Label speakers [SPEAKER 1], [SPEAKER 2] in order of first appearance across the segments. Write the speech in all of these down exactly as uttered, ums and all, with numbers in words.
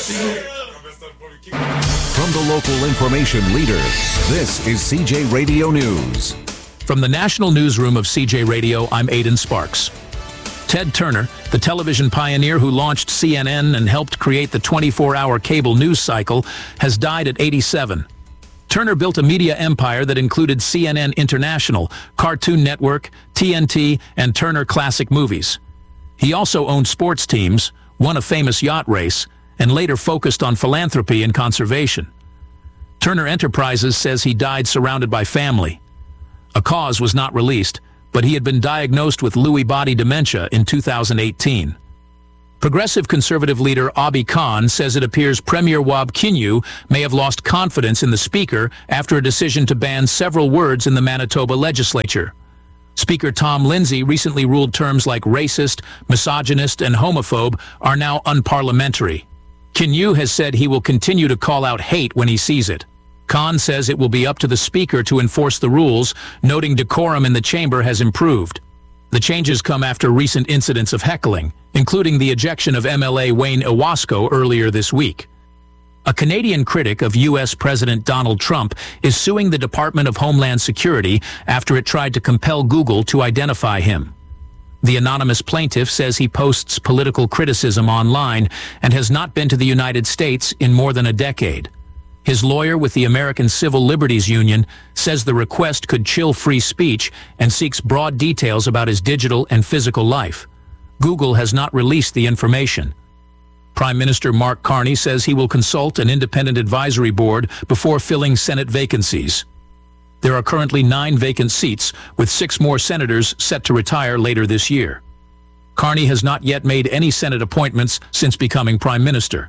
[SPEAKER 1] From the local information leader, this is C J Radio News.
[SPEAKER 2] From the national newsroom of C J Radio, I'm Aidan Sparks. Ted Turner, the television pioneer who launched C N N and helped create the twenty-four hour cable news cycle, has died at eighty-seven. Turner built a media empire that included C N N International, Cartoon Network, T N T, and Turner Classic Movies. He also owned sports teams, won a famous yacht race, and later focused on philanthropy and conservation. Turner Enterprises says he died surrounded by family. A cause was not released, but he had been diagnosed with Lewy body dementia in two thousand eighteen. Progressive conservative leader Abi Khan says it appears Premier Wab Kinew may have lost confidence in the Speaker after a decision to ban several words in the Manitoba legislature. Speaker Tom Lindsay recently ruled terms like racist, misogynist, and homophobe are now unparliamentary. Kinew has said he will continue to call out hate when he sees it. Khan says it will be up to the Speaker to enforce the rules, noting decorum in the chamber has improved. The changes come after recent incidents of heckling, including the ejection of M L A Wayne Owasco earlier this week. A Canadian critic of U S President Donald Trump is suing the Department of Homeland Security after it tried to compel Google to identify him. The anonymous plaintiff says he posts political criticism online and has not been to the United States in more than a decade. His lawyer with the American Civil Liberties Union says the request could chill free speech and seeks broad details about his digital and physical life. Google has not released the information. Prime Minister Mark Carney says he will consult an independent advisory board before filling Senate vacancies. There are currently nine vacant seats, with six more senators set to retire later this year. Carney has not yet made any Senate appointments since becoming Prime Minister.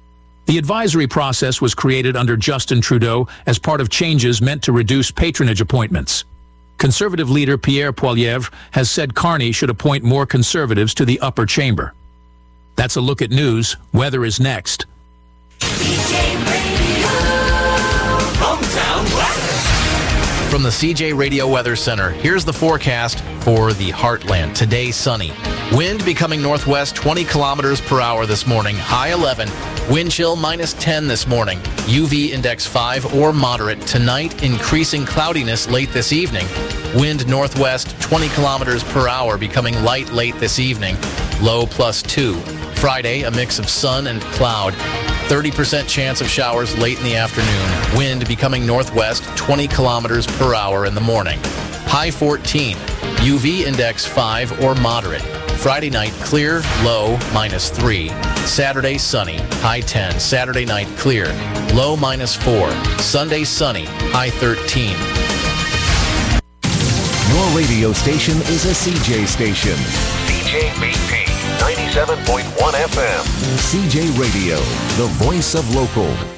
[SPEAKER 2] The advisory process was created under Justin Trudeau as part of changes meant to reduce patronage appointments. Conservative leader Pierre Poilievre has said Carney should appoint more conservatives to the upper chamber. That's a look at news. Weather is next.
[SPEAKER 3] C J Radio, Hometown Weather.
[SPEAKER 4] From the C J Radio Weather Center, here's the forecast for the Heartland. Today, sunny. Wind becoming northwest twenty kilometers per hour this morning, high eleven. Wind chill minus ten this morning. U V index five or moderate. Tonight, increasing cloudiness late this evening. Wind northwest twenty kilometers per hour, becoming light late this evening. Low plus two. Friday, a mix of sun and cloud. thirty percent chance of showers late in the afternoon. Wind becoming northwest twenty kilometers per hour in the morning. High fourteen. U V index five or moderate. Friday night, clear, low, minus three. Saturday, sunny, high ten. Saturday night, clear, low, minus four. Sunday, sunny, high thirteen.
[SPEAKER 1] Your radio station is a C J station.
[SPEAKER 5] C J B P ninety-seven point one F M.
[SPEAKER 1] C J Radio, the voice of local.